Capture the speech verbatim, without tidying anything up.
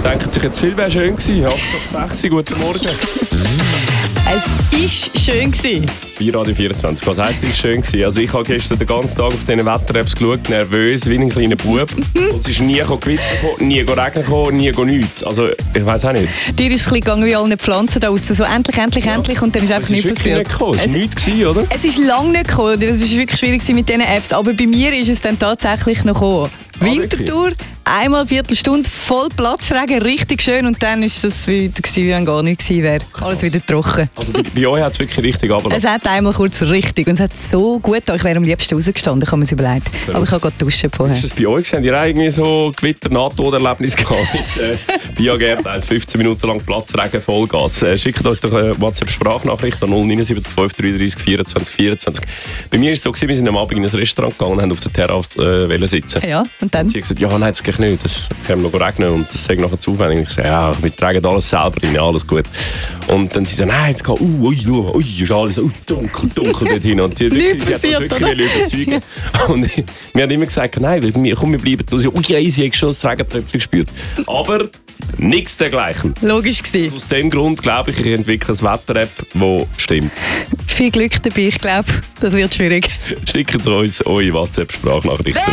denken sich jetzt, viel wäre schön gewesen. acht nach sechs, guten Morgen. Es war schön gewesen. Bei Radio vierundzwanzig, was heisst, es war schön gewesen? Also ich habe gestern den ganzen Tag auf diesen Wetter-Apps geschaut, nervös, wie ein kleiner Bub. Und es ist nie Gewitter gekommen, nie Regen gekommen, nie nichts. Also ich weiss auch nicht. Dir ist es ein bisschen gegangen wie alle Pflanzen da draussen. So endlich, endlich, ja. endlich und dann ist einfach nichts passiert. Es war nicht nichts gewesen, oder? Es ist lange nicht gekommen. Es war wirklich schwierig mit diesen Apps. Aber bei mir ist es dann tatsächlich noch gekommen. Ah, Winterthur, einmal eine Viertelstunde, voll Platzregen, richtig schön. Und dann war das wieder, wie wenn gar nichts gewesen wäre. Alles wieder trocken. Also bei, bei euch hat es wirklich richtig runtergelassen? Es hat einmal kurz richtig. Und es hat so gut getan. Ich wäre am liebsten rausgestanden, ich habe mir es überlegt. Ja. Aber ich habe gerade duschen vorher. Ist das bei euch? Habt ihr irgendwie so Gewitter-Nahtoderlebnis gehabt? Mit äh, Biagerd, fünfzehn Minuten lang Platzregen, Vollgas. Äh, schickt uns doch eine WhatsApp-Sprachnachricht an null neun sieben fünf drei drei vierundzwanzig vierundzwanzig. Bei mir war es so, wir sind am Abend in ein Restaurant gegangen und haben auf der Terrasse äh, sitzen. Ja, und dann? Und sie hat gesagt, ja, nein, das geht nicht. Es kann noch regnen und das sage nachher zu aufwendig. Ich sage, ja, wir tragen alles selber rein, alles gut. Und dann sie sagt, nein, es geht, uh, ui, ui, ui, ist alles uh, dunkel, dunkel dort hin. Und sie, wirklich, sie hat uns wirklich überzeugen. Und ich, wir haben immer gesagt, nein, komm, wir bleiben da. Ui, easy, ich habe schon das Regentröpfchen gespürt. Aber nichts dergleichen. Logisch gewesen. Aus dem Grund glaube ich, ich entwickle eine Wetter-App, die stimmt. Viel Glück dabei, ich glaube, das wird schwierig. Schickt uns eure WhatsApp-Sprachnachrichten.